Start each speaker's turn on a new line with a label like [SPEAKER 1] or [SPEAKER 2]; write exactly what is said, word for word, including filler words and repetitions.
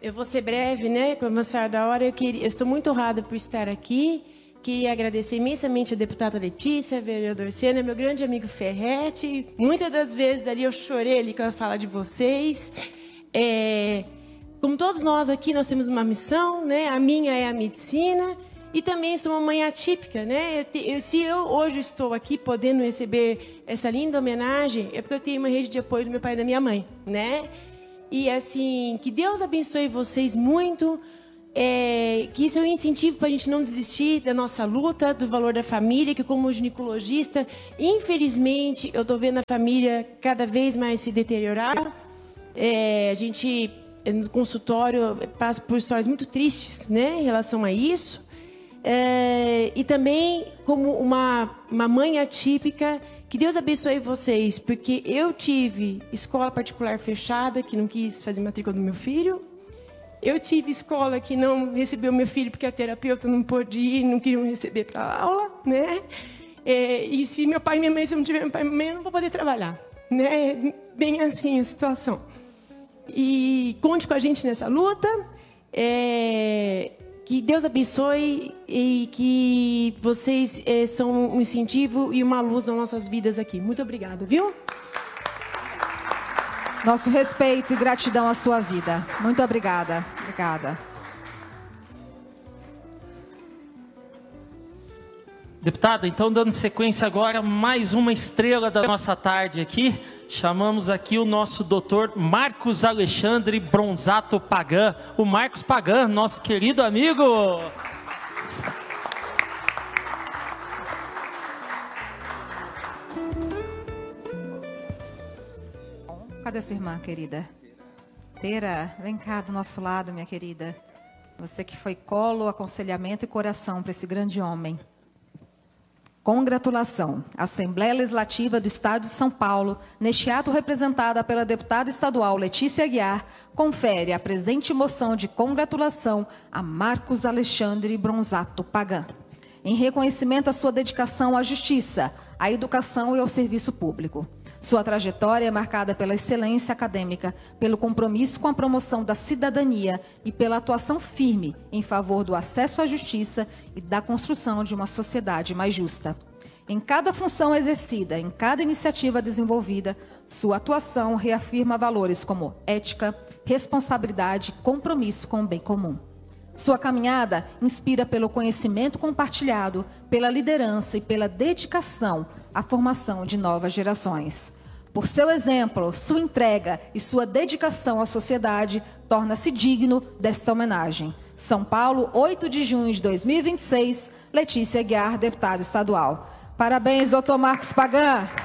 [SPEAKER 1] eu vou ser breve, né? Com a avançar da hora, eu, queria, eu estou muito honrada por estar aqui. Queria agradecer imensamente a deputada Letícia, vereador Sena, meu grande amigo Ferretti. Muitas das vezes ali eu chorei ali quando eu falo de vocês. É, como todos nós aqui, nós temos uma missão, né? A minha é a medicina. E também sou uma mãe atípica, né? Eu, eu, se eu hoje estou aqui podendo receber essa linda homenagem, é porque eu tenho uma rede de apoio do meu pai e da minha mãe, né? E assim, que Deus abençoe vocês muito, é, que isso é um incentivo para a gente não desistir da nossa luta, do valor da família, que como ginecologista, infelizmente, eu estou vendo a família cada vez mais se deteriorar. É, a gente, no consultório, passa por histórias muito tristes, né, em relação a isso. É, e também como uma, uma mãe atípica, que Deus abençoe vocês, porque eu tive escola particular fechada, que não quis fazer matrícula do meu filho. Eu tive escola que não recebeu meu filho porque a terapeuta não pôde ir, não queriam receber para aula, né? É, e se meu pai e minha mãe, se eu não tiver meu pai e minha mãe, eu não vou poder trabalhar, né? Bem assim a situação. E conte com a gente nessa luta. É, que Deus abençoe e que vocês é, são um incentivo e uma luz nas nossas vidas aqui. Muito obrigada, viu?
[SPEAKER 2] Nosso respeito e gratidão à sua vida. Muito obrigada. Obrigada.
[SPEAKER 3] Deputada, então dando sequência agora, mais uma estrela da nossa tarde aqui. Chamamos aqui o nosso doutor Marcos Alexandre Bronzato Pagan. O Marcos Pagan, nosso querido amigo.
[SPEAKER 2] Cadê sua irmã, querida? Teira, vem cá do nosso lado, minha querida. Você que foi colo, aconselhamento e coração para esse grande homem. Congratulação. Assembleia Legislativa do Estado de São Paulo, neste ato representada pela deputada estadual Letícia Aguiar, confere a presente moção de congratulação a Marcos Alexandre Bronzato Pagan, em reconhecimento à sua dedicação à justiça, à educação e ao serviço público. Sua trajetória é marcada pela excelência acadêmica, pelo compromisso com a promoção da cidadania e pela atuação firme em favor do acesso à justiça e da construção de uma sociedade mais justa. Em cada função exercida, em cada iniciativa desenvolvida, sua atuação reafirma valores como ética, responsabilidade e compromisso com o bem comum. Sua caminhada inspira pelo conhecimento compartilhado, pela liderança e pela dedicação à formação de novas gerações. Por seu exemplo, sua entrega e sua dedicação à sociedade, torna-se digno desta homenagem. São Paulo, oito de junho de dois mil e vinte e seis, Letícia Aguiar, deputada estadual. Parabéns, doutor Marcos Pagan.